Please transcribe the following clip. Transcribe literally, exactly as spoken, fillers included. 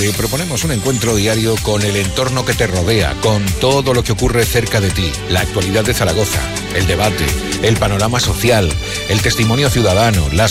Te proponemos un encuentro diario con el entorno que te rodea, con todo lo que ocurre cerca de ti, la actualidad de Zaragoza, el debate, el panorama social, el testimonio ciudadano, las